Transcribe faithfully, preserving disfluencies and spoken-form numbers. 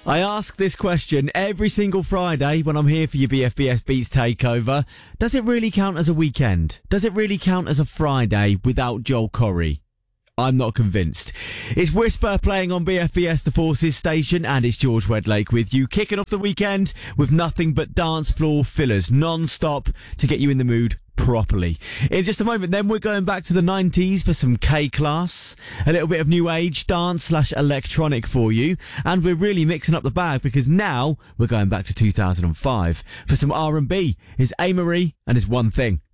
I ask this question every single Friday when I'm here for your B F B S Beats takeover. Does it really count as a weekend? Does it really count as a Friday without Joel Corry? I'm not convinced. It's Whisper playing on B F B S, the Forces station, and it's George Wedlake with you, kicking off the weekend with nothing but dance floor fillers, non-stop, to get you in the mood properly. In just a moment then, we're going back to the nineties for some K-Class, a little bit of new age dance slash electronic for you, and we're really mixing up the bag because now we're going back to two thousand five for some R and B. It's A. Marie and it's One Thing.